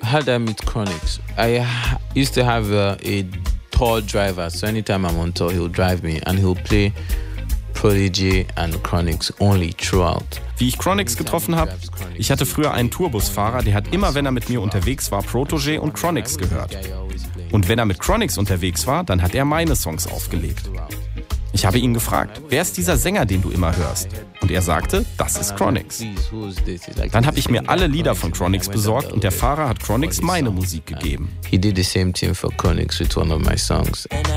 How did I meet Chronix? Used to have a tour driver, so anytime I'm on tour, he'll drive me and he'll play Prodigy and Chronix only throughout. Wie ich Chronix getroffen habe? Ich hatte früher einen Tourbusfahrer, der hat immer, wenn er mit mir unterwegs war, Protoje und Chronix gehört. Und wenn er mit Chronix unterwegs war, dann hat er meine Songs aufgelegt. Ich habe ihn gefragt, wer ist dieser Sänger, den du immer hörst? Und er sagte, das ist Chronix. Dann habe ich mir alle Lieder von Chronix besorgt und der Fahrer hat Chronix meine Musik gegeben. He did the same thing for Chronix with one of my songs.